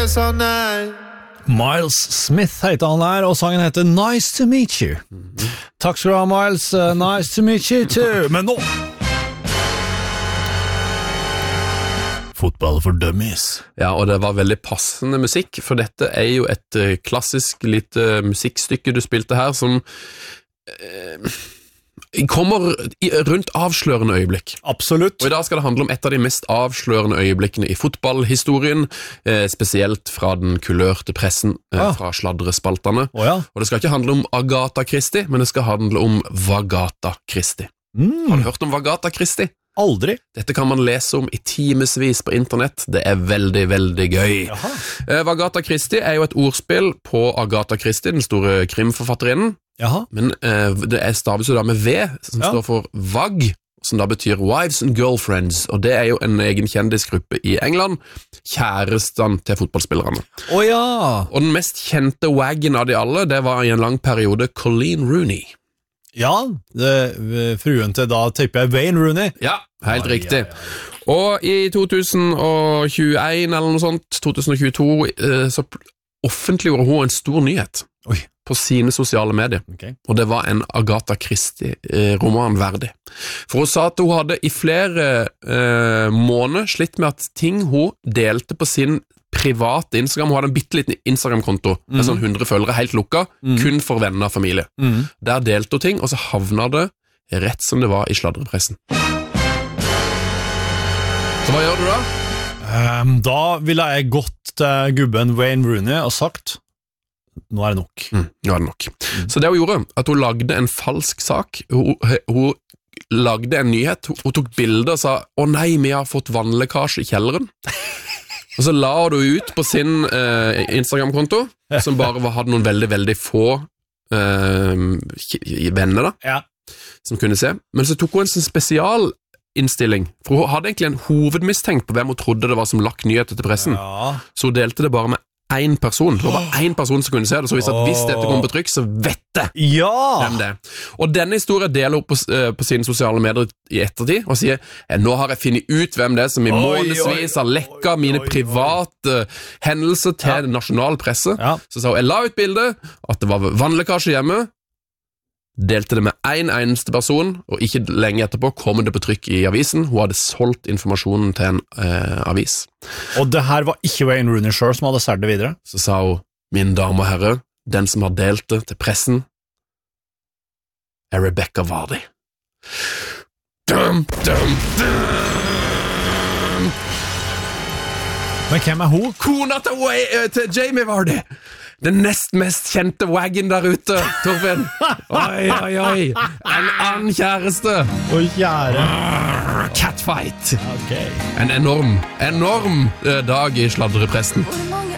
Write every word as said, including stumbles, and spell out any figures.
sa nei. Miles Smith heter han her, og sangen heter Nice to meet you. Mm-hmm. Takk skal du ha, Miles. Uh, nice to meet you too. Men nå Fotball for dummies. Ja, og det var veldig passende musikk, for dette er jo et uh, klassisk lite musikkstykke du spilte her, som uh, kommer i, rundt avslørende øyeblikk. Absolutt. Og i dag skal det handle om et av de mest avslørende øyeblikkene i fotballhistorien, eh, spesielt fra den kulørte pressen, eh, ah. fra sladrespaltene. Oh, ja. Og det skal ikke handle om Agatha Christie, men det skal handle om Vagatha Christie. Mm. Har du hørt om Vagatha Christie? Aldri. Dette kan man lese om i timesvis på internett. Det er veldig, veldig gøy. Eh, Vagatha Christie er jo et ordspill på Agatha Christie, den store krimforfatterinnen. Jaha. Men eh, det er stavet så da med V, som ja. står for V A G, som da betyr Wives and Girlfriends, og det er jo en egen kjendisgruppe i England, kjærestene til fotballspillerne. Å oh, ja! Og den mest kjente waggen av de alle, det var i en lang periode Colleen Rooney. Ja, det, fruen til da tipper jeg Wayne Rooney. Ja, helt ah, riktig. Ja, ja, ja. Og i to tusen og tjueen eller noe sånt, to tusen og tjueto, eh, så offentliggjorde hun en stor nyhet. Oi. På sine sosiale medier, okay. og det var en Agatha Christie-roman verdig. For hun sa at hun hadde i flere eh, måneder slitt med at ting hun delte på sin private Instagram, hun hadde en bitteliten Instagram-konto mm. med sånn hundre følgere, helt lukka, mm. kun for venner og familie. Mm. Der delte hun ting, og så havna det rett som det var i sladrepressen. Så hva gjør du da? Um, da ville jeg gått til gubben Wayne Rooney og sagt nå er det nok. Mm, nå er det nok. Mm. Så det hun gjorde, at hun lagde en falsk sak, hun, hun lagde en nyhet, hun, hun tok bilder og sa, å nei, vi har fått vannlekkasje i kjelleren. Og så la hun det ut på sin eh, Instagram-konto, som bare var, hadde noen veldig, veldig få eh, venner da, ja. som kunne se. Men så tok hun en sånn spesialinnstilling, for hun hadde egentlig en hovedmistenkt på hvem hun trodde det var som lakk nyheter til pressen. Ja. Så hun delte det bare med en person. Det var bare en person som kunne se det, så hvis, at hvis dette kommer på trykk, så vet det ja. hvem det er. Og denne historien deler hun på, uh, på sine sosiale medier i ettertid, og sier, nå har jeg funnet ut hvem det er som i månedsvis har lekket mine private hendelser til ja. nasjonal presse. Ja. Så sa hun, jeg la ut bildet, at det var vannlekkasje hjemme, delte det med en eneste person, og ikke lenge etterpå kom det på trykk i avisen. Hun hadde solgt informasjonen til en uh, avis. Og det her var ikke Wayne Rooney selv som hadde sært det videre? Så sa hun, mine damer og herrer, den som har delt det til pressen, er Rebecca Vardy. Dum, dum, dum. Men hvem er hun? Kona til, Way, uh, til Jamie Vardy! Den nest mest kjente waggen der ute, Torfinn. Oi, oi, oi. En annen kjæreste. Oi, kjære. Catfight. Okay. En enorm, enorm dag i sladrepressen.